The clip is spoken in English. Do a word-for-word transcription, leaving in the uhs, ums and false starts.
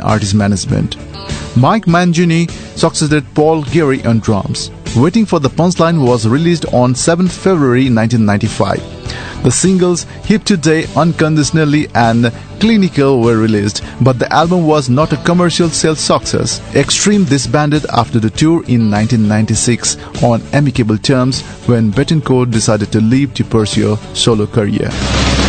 artist management. Mike Mangini succeeded Paul Geary on drums. Waiting for the Punchline was released on seventh February nineteen ninety-five. The singles Hip Today, Unconditionally and Clinical were released, but the album was not a commercial sales success. Extreme disbanded after the tour in nineteen ninety-six on amicable terms when Bettencourt decided to leave to pursue a solo career.